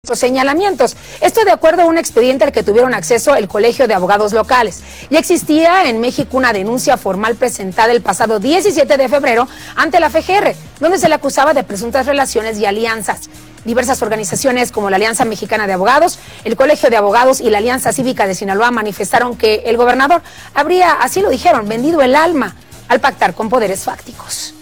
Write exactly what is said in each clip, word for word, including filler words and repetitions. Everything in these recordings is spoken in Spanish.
Los señalamientos. Esto de acuerdo a un expediente al que tuvieron acceso el Colegio de Abogados Locales. Ya existía en México una denuncia formal presentada el pasado diecisiete de febrero ante la F G R, donde se le acusaba de presuntas relaciones y alianzas. Diversas organizaciones como la Alianza Mexicana de Abogados, el Colegio de Abogados y la Alianza Cívica de Sinaloa manifestaron que el gobernador habría, así lo dijeron, vendido el alma al pactar con poderes fácticos.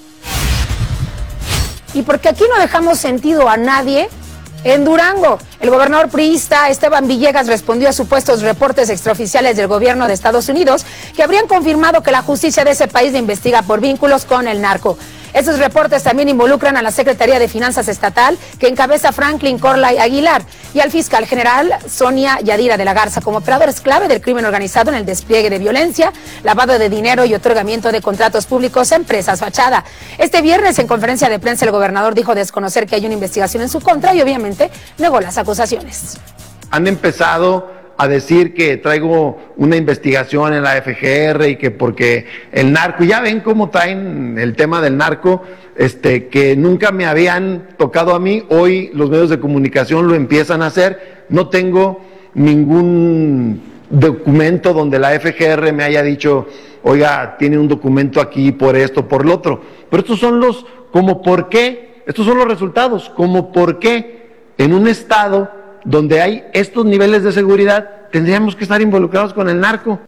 Y porque aquí no dejamos sentido a nadie. En Durango, el gobernador priista Esteban Villegas respondió a supuestos reportes extraoficiales del gobierno de Estados Unidos que habrían confirmado que la justicia de ese país le investiga por vínculos con el narco. Estos reportes también involucran a la Secretaría de Finanzas Estatal, que encabeza Franklin Corlay Aguilar, y al fiscal general Sonia Yadira de la Garza como operadores clave del crimen organizado en el despliegue de violencia, lavado de dinero y otorgamiento de contratos públicos a empresas fachada. Este viernes, en conferencia de prensa, el gobernador dijo desconocer que hay una investigación en su contra y obviamente negó las acusaciones. Han empezado a decir que traigo una investigación en la F G R y que porque el narco, ya ven cómo traen el tema del narco, este, que nunca me habían tocado a mí, hoy los medios de comunicación lo empiezan a hacer. No tengo ningún documento donde la F G R me haya dicho, oiga, tiene un documento aquí por esto, por lo otro. Pero estos son los, como por qué, estos son los resultados, como por qué en un estado donde hay estos niveles de seguridad, tendríamos que estar involucrados con el narco.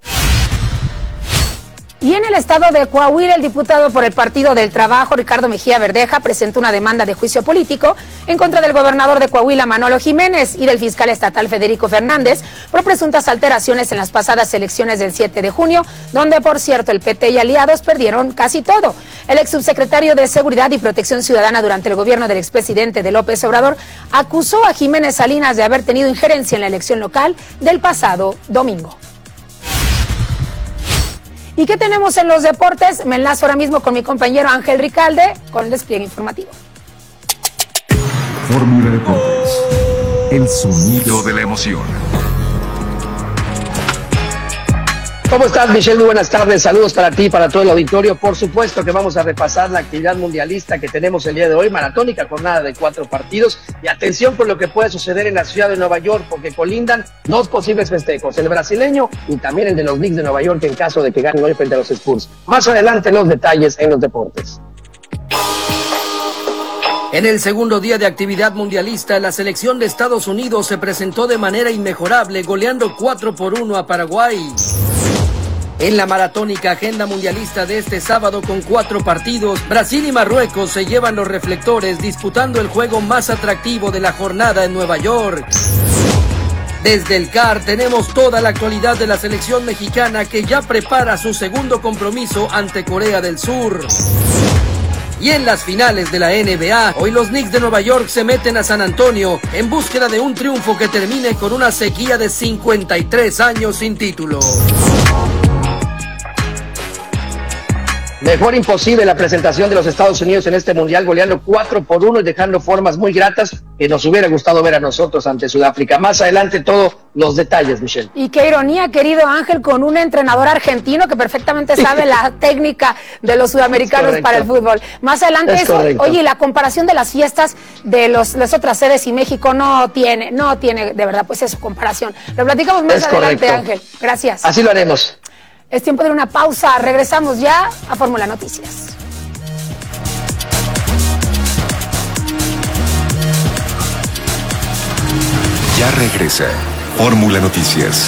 Y en el estado de Coahuila, el diputado por el Partido del Trabajo, Ricardo Mejía Verdeja, presentó una demanda de juicio político en contra del gobernador de Coahuila, Manolo Jiménez, y del fiscal estatal Federico Fernández por presuntas alteraciones en las pasadas elecciones del siete de junio, donde, por cierto, el P T y aliados perdieron casi todo. El ex subsecretario de Seguridad y Protección Ciudadana durante el gobierno del expresidente de López Obrador acusó a Jiménez Salinas de haber tenido injerencia en la elección local del pasado domingo. ¿Y qué tenemos en los deportes? Me enlazo ahora mismo con mi compañero Ángel Ricalde con el despliegue informativo. Fórmula Deportes, el sonido de la emoción. ¿Cómo estás, Michelle? Muy buenas tardes, saludos para ti y para todo el auditorio. Por supuesto que vamos a repasar la actividad mundialista que tenemos el día de hoy, maratónica jornada de cuatro partidos, y atención por lo que puede suceder en la ciudad de Nueva York, porque colindan dos posibles festejos, el brasileño y también el de los Knicks de Nueva York en caso de que ganen hoy frente a los Spurs. Más adelante los detalles en los deportes. En el segundo día de actividad mundialista, la selección de Estados Unidos se presentó de manera inmejorable, goleando cuatro por uno a Paraguay. En la maratónica agenda mundialista de este sábado con cuatro partidos, Brasil y Marruecos se llevan los reflectores disputando el juego más atractivo de la jornada en Nueva York. Desde el C A R tenemos toda la actualidad de la selección mexicana que ya prepara su segundo compromiso ante Corea del Sur. Y en las finales de la N B A, hoy los Knicks de Nueva York se meten a San Antonio en búsqueda de un triunfo que termine con una sequía de cincuenta y tres años sin título. Mejor imposible la presentación de los Estados Unidos en este mundial, goleando cuatro por uno y dejando formas muy gratas que nos hubiera gustado ver a nosotros ante Sudáfrica. Más adelante todos los detalles, Michelle. Y qué ironía, querido Ángel, con un entrenador argentino que perfectamente sabe la técnica de los sudamericanos para el fútbol. Más adelante es eso, correcto. Oye, la comparación de las fiestas de los, las otras sedes y México no tiene, no tiene de verdad, pues eso, comparación. Lo platicamos más Es adelante, correcto. Ángel. Gracias. Así lo haremos. Es tiempo de una pausa. Regresamos ya a Fórmula Noticias. Ya regresa Fórmula Noticias.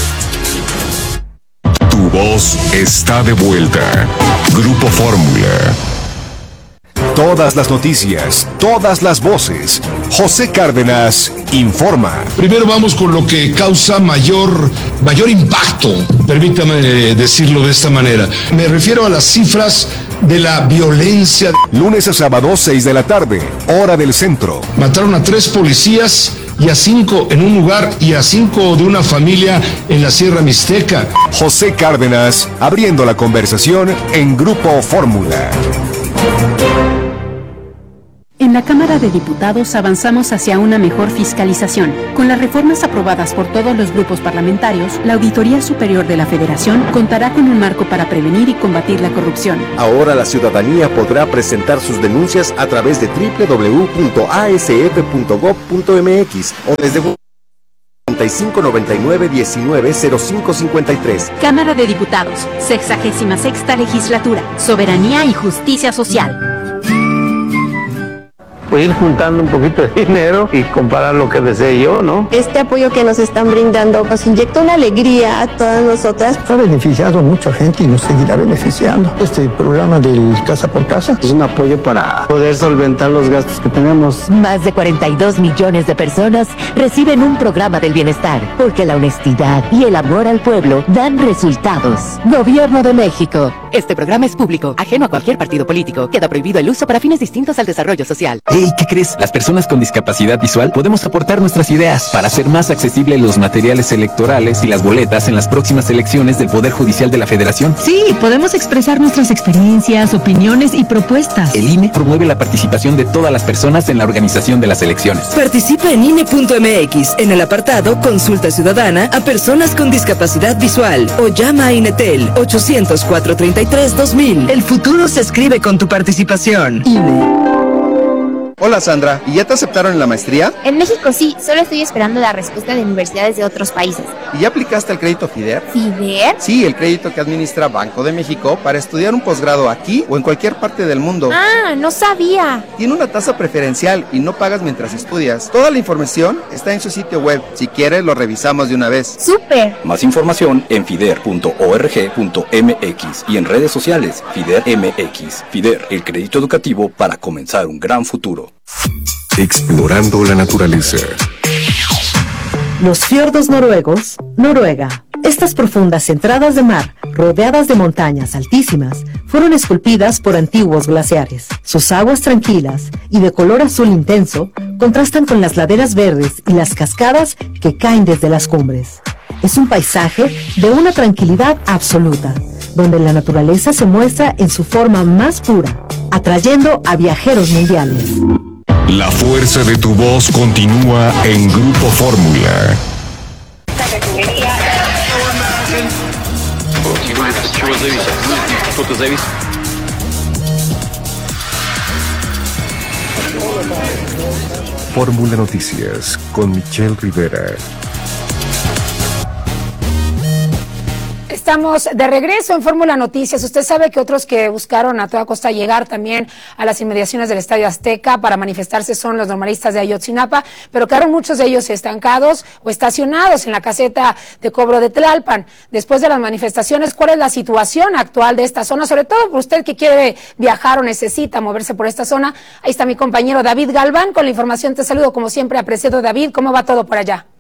Tu voz está de vuelta. Grupo Fórmula. Todas las noticias, todas las voces. José Cárdenas informa. Primero vamos con lo que causa mayor, mayor impacto, permítame decirlo de esta manera. Me refiero a las cifras de la violencia. Lunes a sábado, seis de la tarde, hora del centro. Mataron a tres policías y a cinco en un lugar y a cinco de una familia en la Sierra Mixteca. José Cárdenas abriendo la conversación en Grupo Fórmula. En la Cámara de Diputados avanzamos hacia una mejor fiscalización. Con las reformas aprobadas por todos los grupos parlamentarios, la Auditoría Superior de la Federación contará con un marco para prevenir y combatir la corrupción. Ahora la ciudadanía podrá presentar sus denuncias a través de doble u doble u doble u punto a s f punto gob punto m x o desde noventa y cinco noventa y nueve diecinueve cero cinco cincuenta y tres. Cámara de Diputados, sexagésima sexta legislatura, soberanía y justicia social. Pues ir juntando un poquito de dinero y comparar lo que desee yo, ¿no? Este apoyo que nos están brindando nos inyecta una alegría a todas nosotras. Ha beneficiado a mucha gente y nos seguirá beneficiando. Este programa del Casa por Casa es un apoyo para poder solventar los gastos que tenemos. Más de cuarenta y dos millones de personas reciben un programa del bienestar, porque la honestidad y el amor al pueblo dan resultados. Gobierno de México. Este programa es público, ajeno a cualquier partido político. Queda prohibido el uso para fines distintos al desarrollo social. Hey, ¿qué crees? Las personas con discapacidad visual podemos aportar nuestras ideas para hacer más accesibles los materiales electorales y las boletas en las próximas elecciones del Poder Judicial de la Federación. Sí, podemos expresar nuestras experiencias, opiniones y propuestas. El I N E promueve la participación de todas las personas en la organización de las elecciones. Participa en I N E punto m x en el apartado Consulta Ciudadana a personas con discapacidad visual o llama a INETEL ochocientos, cuatrocientos treinta y tres, dos mil. El futuro se escribe con tu participación. I N E. Hola Sandra, ¿y ya te aceptaron en la maestría? En México sí, solo estoy esperando la respuesta de universidades de otros países. ¿Y ya aplicaste el crédito FIDER? ¿FIDER? Sí, el crédito que administra Banco de México para estudiar un posgrado aquí o en cualquier parte del mundo. Ah, no sabía. Tiene una tasa preferencial y no pagas mientras estudias. Toda la información está en su sitio web. Si quieres, lo revisamos de una vez. ¡Súper! Más información en fider punto org punto m x y en redes sociales FIDER M X. FIDER, el crédito educativo para comenzar un gran futuro. Explorando la naturaleza. Los fiordos noruegos, Noruega. Estas profundas entradas de mar, rodeadas de montañas altísimas, fueron esculpidas por antiguos glaciares. Sus aguas tranquilas y de color azul intenso contrastan con las laderas verdes y las cascadas que caen desde las cumbres. Es un paisaje de una tranquilidad absoluta, donde la naturaleza se muestra en su forma más pura, atrayendo a viajeros mundiales. La fuerza de tu voz continúa en Grupo Fórmula. Fórmula Noticias con Michelle Rivera. Estamos de regreso en Fórmula Noticias. Usted sabe que otros que buscaron a toda costa llegar también a las inmediaciones del Estadio Azteca para manifestarse son los normalistas de Ayotzinapa, pero quedaron muchos de ellos estancados o estacionados en la caseta de cobro de Tlalpan. Después de las manifestaciones, ¿cuál es la situación actual de esta zona? Sobre todo por usted que quiere viajar o necesita moverse por esta zona. Ahí está mi compañero David Galván con la información. Te saludo como siempre, apreciado David. ¿Cómo va todo por allá?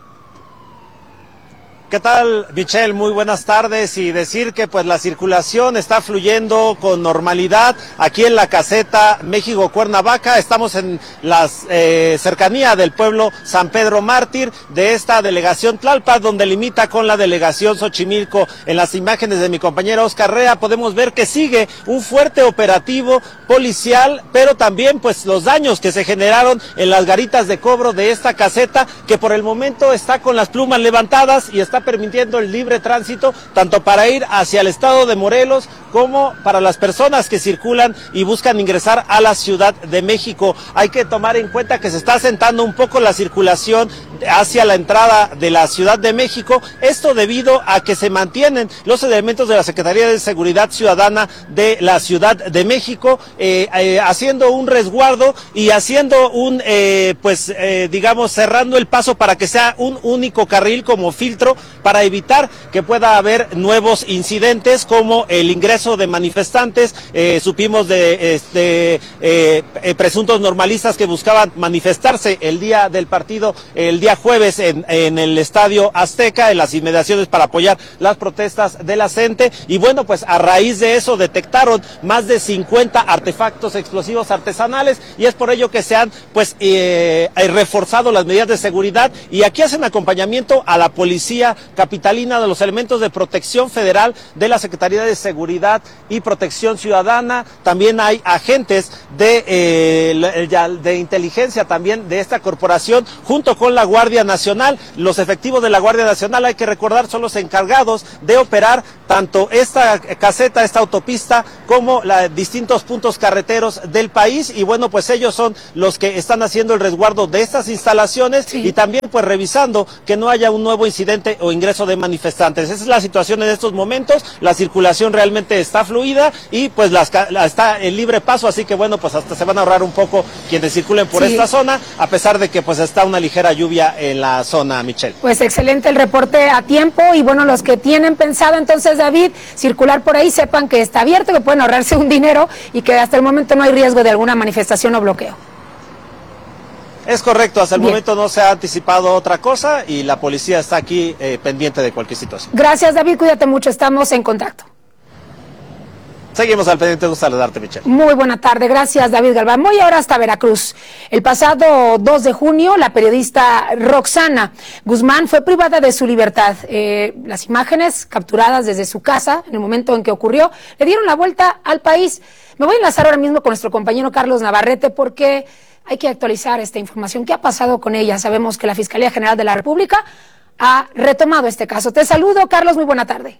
¿Qué tal, Michelle? Muy buenas tardes, y decir que pues la circulación está fluyendo con normalidad aquí en la caseta México-Cuernavaca. Estamos en la eh, cercanía del pueblo San Pedro Mártir de esta delegación Tlalpan, donde limita con la delegación Xochimilco. En las imágenes de mi compañero Oscar Rea podemos ver que sigue un fuerte operativo policial, pero también pues los daños que se generaron en las garitas de cobro de esta caseta, que por el momento está con las plumas levantadas y está permitiendo el libre tránsito tanto para ir hacia el estado de Morelos como para las personas que circulan y buscan ingresar a la Ciudad de México. Hay que tomar en cuenta que se está asentando un poco la circulación hacia la entrada de la Ciudad de México, esto debido a que se mantienen los elementos de la Secretaría de Seguridad Ciudadana de la Ciudad de México eh, eh, haciendo un resguardo y haciendo un, eh, pues eh, digamos, cerrando el paso para que sea un único carril como filtro para evitar que pueda haber nuevos incidentes como el ingreso de manifestantes. Eh, supimos de este, eh, eh, presuntos normalistas que buscaban manifestarse el día del partido, el día jueves en, en el Estadio Azteca, en las inmediaciones, para apoyar las protestas de la gente. Y bueno, pues a raíz de eso detectaron más de cincuenta artefactos explosivos artesanales, y es por ello que se han pues eh, reforzado las medidas de seguridad, y aquí hacen acompañamiento a la policía capitalina de los elementos de protección federal de la Secretaría de Seguridad y Protección Ciudadana. También hay agentes de, eh, de inteligencia también de esta corporación, junto con la Guardia Nacional. Los efectivos de la Guardia Nacional, hay que recordar, son los encargados de operar tanto esta caseta, esta autopista, como la, distintos puntos carreteros del país. Y bueno, pues ellos son los que están haciendo el resguardo de estas instalaciones, sí, y también pues revisando que no haya un nuevo incidente o ingreso de manifestantes. Esa es la situación en estos momentos. La circulación realmente está fluida y pues las, la, está en libre paso, así que bueno, pues hasta se van a ahorrar un poco quienes circulen por sí. esta zona, a pesar de que pues está una ligera lluvia en la zona, Michelle. Pues excelente el reporte a tiempo, y bueno, los que tienen pensado entonces, David, circular por ahí, sepan que está abierto, que pueden ahorrarse un dinero y que hasta el momento no hay riesgo de alguna manifestación o bloqueo. Es correcto, hasta el Bien. momento no se ha anticipado otra cosa y la policía está aquí eh, pendiente de cualquier situación. Gracias, David, cuídate mucho, estamos en contacto. Seguimos al pendiente, de saludarte, Michelle. Muy buena tarde, gracias, David Galván. Voy ahora hasta Veracruz. El pasado dos de junio, la periodista Roxana Guzmán fue privada de su libertad. Eh, las imágenes capturadas desde su casa, en el momento en que ocurrió, le dieron la vuelta al país. Me voy a enlazar ahora mismo con nuestro compañero Carlos Navarrete, porque hay que actualizar esta información. ¿Qué ha pasado con ella? Sabemos que la Fiscalía General de la República ha retomado este caso. Te saludo, Carlos, muy buena tarde.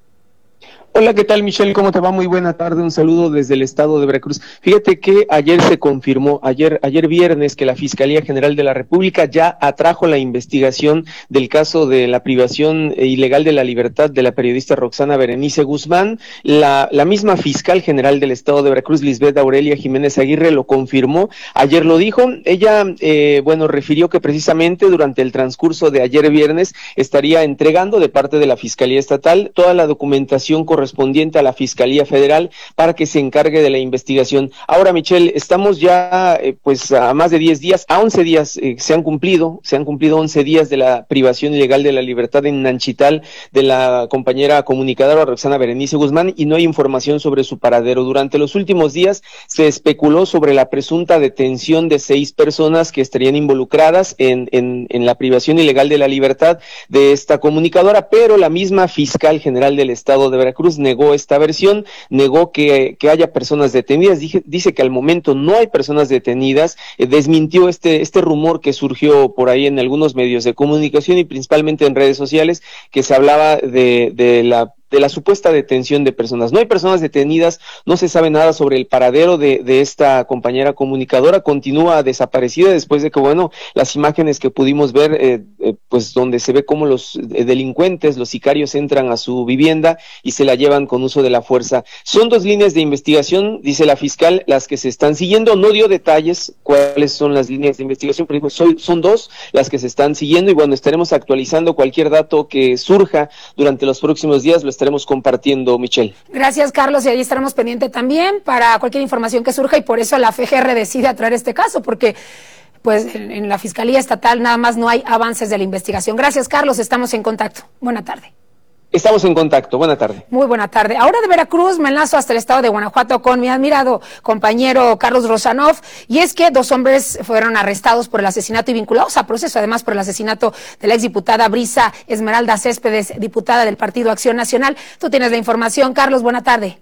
Hola, ¿qué tal, Michelle? ¿Cómo te va? Muy buena tarde, un saludo desde el estado de Veracruz. Fíjate que ayer se confirmó, ayer ayer viernes, que la Fiscalía General de la República ya atrajo la investigación del caso de la privación ilegal de la libertad de la periodista Roxana Berenice Guzmán. La, la misma fiscal general del estado de Veracruz, Lisbeth Aurelia Jiménez Aguirre, lo confirmó, ayer lo dijo. Ella, eh, bueno, refirió que precisamente durante el transcurso de ayer viernes estaría entregando de parte de la Fiscalía Estatal toda la documentación correspondiente correspondiente a la Fiscalía Federal para que se encargue de la investigación. Ahora, Michelle, estamos ya eh, pues a más de diez días, a once días eh, se han cumplido, se han cumplido once días de la privación ilegal de la libertad en Nanchital de la compañera comunicadora Roxana Berenice Guzmán, y no hay información sobre su paradero. Durante los últimos días se especuló sobre la presunta detención de seis personas que estarían involucradas en, en, en la privación ilegal de la libertad de esta comunicadora, pero la misma fiscal general del estado de Veracruz negó esta versión, negó que, que haya personas detenidas, Dije, dice que al momento no hay personas detenidas, eh, desmintió este, este rumor que surgió por ahí en algunos medios de comunicación y principalmente en redes sociales, que se hablaba de, de la de la supuesta detención de personas. No hay personas detenidas, no se sabe nada sobre el paradero de, de esta compañera comunicadora, continúa desaparecida después de que, bueno, las imágenes que pudimos ver, eh, eh, pues donde se ve cómo los eh, delincuentes, los sicarios entran a su vivienda y se la llevan con uso de la fuerza. Son dos líneas de investigación, dice la fiscal, las que se están siguiendo. No dio detalles cuáles son las líneas de investigación, pero son, son dos las que se están siguiendo, y bueno, estaremos actualizando cualquier dato que surja durante los próximos días, lo estaremos compartiendo, Michelle. Gracias, Carlos, y ahí estaremos pendientes también para cualquier información que surja, y por eso la F G R decide atraer este caso, porque pues en, en la Fiscalía Estatal nada más no hay avances de la investigación. Gracias, Carlos, estamos en contacto. Buena tarde. Estamos en contacto. Buena tarde. Muy buena tarde. Ahora de Veracruz me enlazo hasta el estado de Guanajuato con mi admirado compañero Carlos Rosanov, y es que dos hombres fueron arrestados por el asesinato y vinculados a proceso, además, por el asesinato de la exdiputada Brisa Esmeralda Céspedes, diputada del Partido Acción Nacional. Tú tienes la información, Carlos. Buena tarde.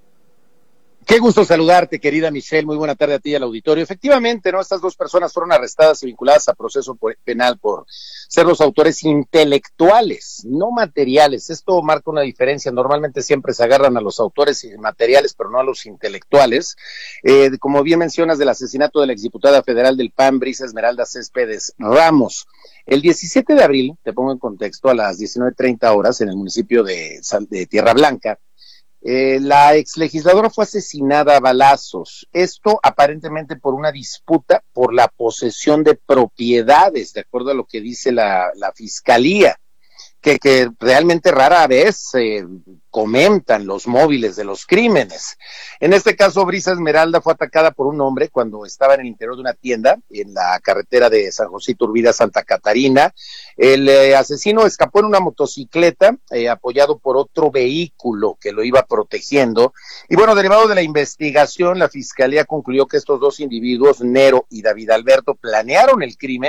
Qué gusto saludarte, querida Michelle. Muy buena tarde a ti y al auditorio. Efectivamente, ¿no? Estas dos personas fueron arrestadas y vinculadas a proceso penal por ser los autores intelectuales, no materiales. Esto marca una diferencia. Normalmente siempre se agarran a los autores materiales, pero no a los intelectuales. Eh, como bien mencionas, del asesinato de la exdiputada federal del P A N, Brisa Esmeralda Céspedes Ramos. El diecisiete de abril, te pongo en contexto, a las diecinueve treinta horas, en el municipio de, de Tierra Blanca, Eh, la exlegisladora fue asesinada a balazos, esto aparentemente por una disputa por la posesión de propiedades, de acuerdo a lo que dice la, la fiscalía, que, que realmente rara vez eh, comentan los móviles de los crímenes. En este caso, Brisa Esmeralda fue atacada por un hombre cuando estaba en el interior de una tienda en la carretera de San José Iturbide a Santa Catarina. El eh, asesino escapó en una motocicleta eh, apoyado por otro vehículo que lo iba protegiendo. Y bueno, derivado de la investigación, la fiscalía concluyó que estos dos individuos, Nero y David Alberto, planearon el crimen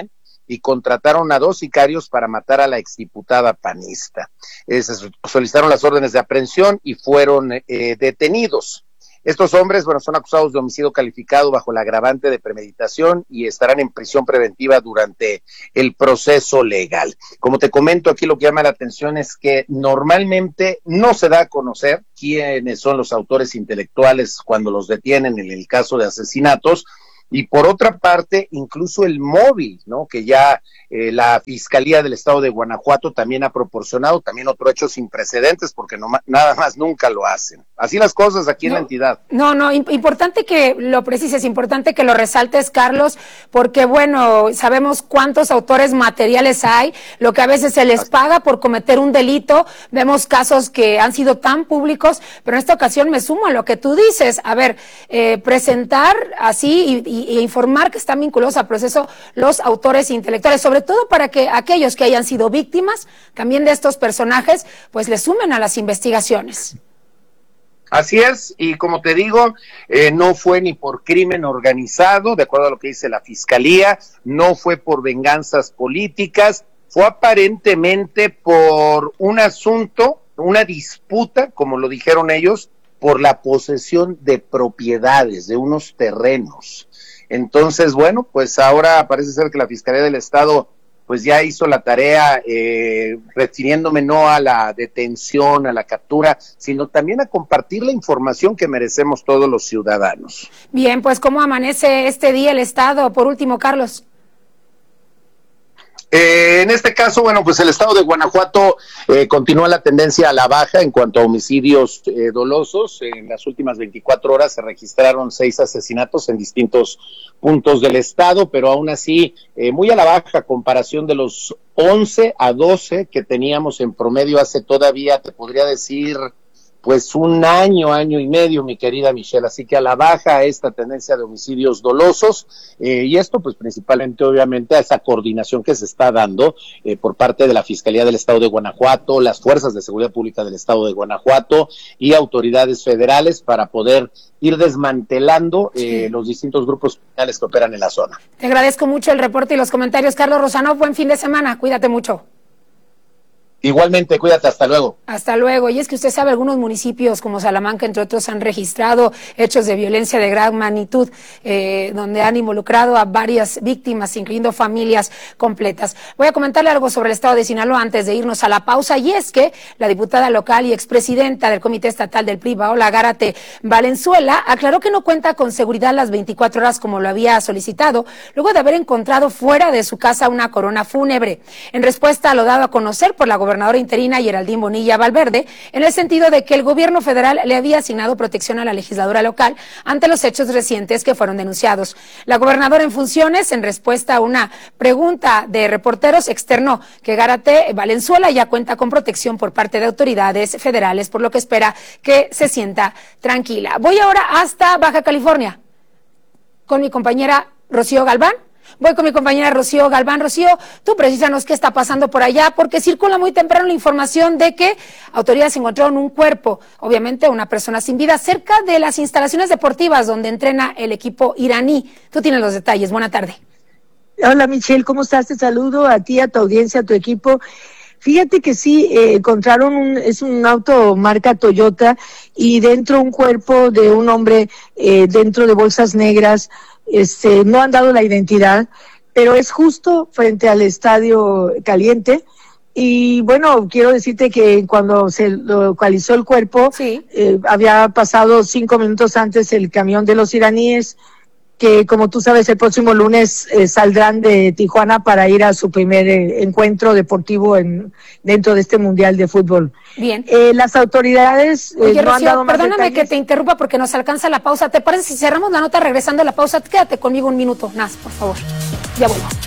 y contrataron a dos sicarios para matar a la exdiputada panista. Eh, se solicitaron las órdenes de aprehensión y fueron eh, detenidos. Estos hombres, bueno, son acusados de homicidio calificado bajo el agravante de premeditación y estarán en prisión preventiva durante el proceso legal. Como te comento, aquí lo que llama la atención es que normalmente no se da a conocer quiénes son los autores intelectuales cuando los detienen en el caso de asesinatos. Y por otra parte, incluso el móvil, ¿no? Que ya eh, la Fiscalía del Estado de Guanajuato también ha proporcionado, también otro hecho sin precedentes, porque no, nada más nunca lo hacen. Así las cosas aquí no, en la entidad. No, no, importante que lo precises, importante que lo resaltes, Carlos, porque bueno, sabemos cuántos autores materiales hay, lo que a veces se les paga por cometer un delito, vemos casos que han sido tan públicos, pero en esta ocasión me sumo a lo que tú dices, a ver, eh, presentar así y, y y informar que están vinculados al proceso los autores intelectuales, sobre todo para que aquellos que hayan sido víctimas también de estos personajes, pues les sumen a las investigaciones. Así es, y como te digo, eh, no fue ni por crimen organizado, de acuerdo a lo que dice la Fiscalía, no fue por venganzas políticas, fue aparentemente por un asunto, una disputa, como lo dijeron ellos, por la posesión de propiedades, de unos terrenos. Entonces, bueno, pues ahora parece ser que la Fiscalía del Estado pues ya hizo la tarea eh, refiriéndome no a la detención, a la captura, sino también a compartir la información que merecemos todos los ciudadanos. Bien, pues ¿cómo amanece este día el Estado? Por último, Carlos. Eh, en este caso, bueno, pues el estado de Guanajuato eh, continúa la tendencia a la baja en cuanto a homicidios eh, dolosos. En las últimas veinticuatro horas se registraron seis asesinatos en distintos puntos del estado, pero aún así eh, muy a la baja comparación de los once a doce que teníamos en promedio hace todavía, te podría decir, pues un año, año y medio, mi querida Michelle, así que a la baja esta tendencia de homicidios dolosos, eh, y esto pues principalmente obviamente a esa coordinación que se está dando eh, por parte de la Fiscalía del Estado de Guanajuato, las Fuerzas de Seguridad Pública del Estado de Guanajuato y autoridades federales para poder ir desmantelando eh, sí. los distintos grupos criminales que operan en la zona. Te agradezco mucho el reporte y los comentarios, Carlos Rosano, buen fin de semana, cuídate mucho. Igualmente, cuídate, hasta luego. Hasta luego. Y es que usted sabe, algunos municipios como Salamanca, entre otros, han registrado hechos de violencia de gran magnitud, eh, donde han involucrado a varias víctimas, incluyendo familias completas. Voy a comentarle algo sobre el estado de Sinaloa antes de irnos a la pausa, y es que la diputada local y expresidenta del Comité Estatal del P R I, Paola Gárate Valenzuela, aclaró que no cuenta con seguridad las veinticuatro horas como lo había solicitado, luego de haber encontrado fuera de su casa una corona fúnebre. En respuesta a lo dado a conocer por la gobernadora interina Geraldine Bonilla Valverde, en el sentido de que el gobierno federal le había asignado protección a la legisladora local ante los hechos recientes que fueron denunciados. La gobernadora en funciones, en respuesta a una pregunta de reporteros, externó que Gárate Valenzuela ya cuenta con protección por parte de autoridades federales, por lo que espera que se sienta tranquila. Voy ahora hasta Baja California con mi compañera Rocío Galván. Voy con mi compañera Rocío Galván. Rocío, tú precísanos qué está pasando por allá, porque circula muy temprano la información de que autoridades encontraron un cuerpo, obviamente una persona sin vida, cerca de las instalaciones deportivas donde entrena el equipo iraní. Tú tienes los detalles. Buena tarde. Hola Michelle, ¿cómo estás? Te saludo a ti, a tu audiencia, a tu equipo. Fíjate que sí, eh, encontraron un, es un auto marca Toyota y dentro un cuerpo de un hombre eh, dentro de bolsas negras. Este, no han dado la identidad, pero es justo frente al Estadio Caliente. Y bueno, quiero decirte que cuando se localizó el cuerpo, sí. eh, había pasado cinco minutos antes el camión de los iraníes, que como tú sabes el próximo lunes eh, saldrán de Tijuana para ir a su primer eh, encuentro deportivo en dentro de este Mundial de Fútbol. Bien. Eh, las autoridades eh, Oye, no Rocío, han dado más perdóname detalles. que te interrumpa porque nos alcanza la pausa. ¿Te parece si cerramos la nota regresando a la pausa? Quédate conmigo un minuto, Nas, por favor. Ya vuelvo.